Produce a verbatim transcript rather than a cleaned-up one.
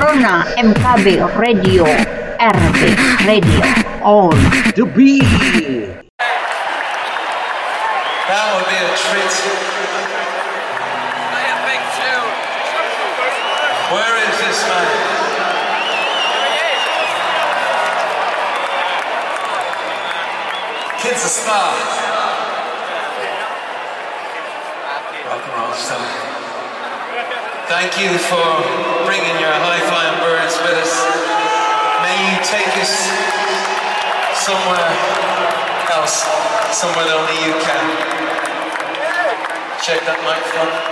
Corona M K B Radio, R B Radio on the beat. That would be a treat. Where is this man? Kid's a star. Rock and roll star. Thank you for bringing your high-flying birds with us. May you take us somewhere else, somewhere that only you can. Check that microphone.